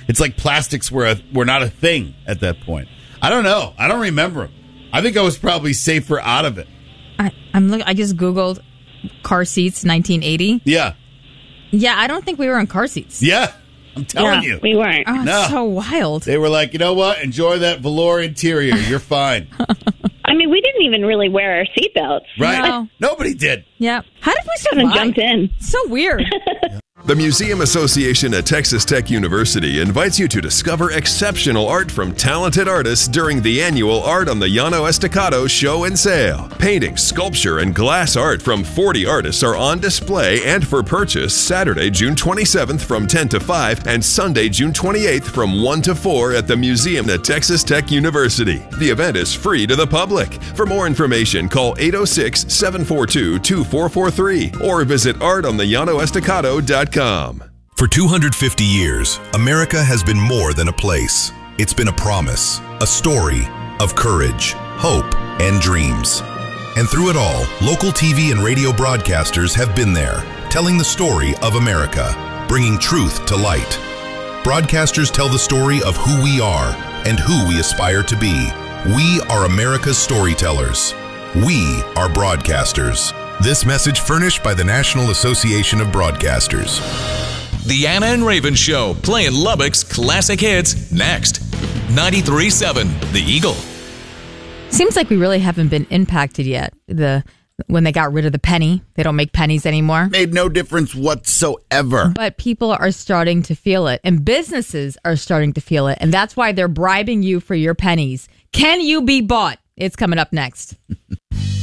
It's like plastics were not a thing at that point. I don't know. I don't remember them. I think I was probably safer out of it. I just Googled car seats 1980. Yeah. Yeah, I don't think we were in car seats. Yeah. I'm telling you. We weren't. Oh, No. so wild. They were like, you know what? Enjoy that velour interior. You're fine. I mean, we didn't even really wear our seatbelts. Right? No. Nobody did. Yeah. How did we Haven't survive? jumped in. So weird. The Museum Association at Texas Tech University invites you to discover exceptional art from talented artists during the annual Art on the Llano Estacado show and sale. Painting, sculpture, and glass art from 40 artists are on display and for purchase Saturday, June 27th from 10 to 5 and Sunday, June 28th from 1 to 4 at the museum at Texas Tech University. The event is free to the public. For more information, call 806-742-2443 or visit artonthellanoestacado.com. For 250 years, America has been more than a place. It's been a promise, a story of courage, hope, and dreams. And through it all, local TV and radio broadcasters have been there, telling the story of America, bringing truth to light. Broadcasters tell the story of who we are and who we aspire to be. We are America's storytellers. We are broadcasters. This message furnished by the National Association of Broadcasters. The Anna and Raven Show, playing Lubbock's classic hits next. 93.7 The Eagle. Seems like we really haven't been impacted yet. When they got rid of the penny, they don't make pennies anymore. Made no difference whatsoever. But people are starting to feel it, and businesses are starting to feel it, and that's why they're bribing you for your pennies. Can you be bought? It's coming up next.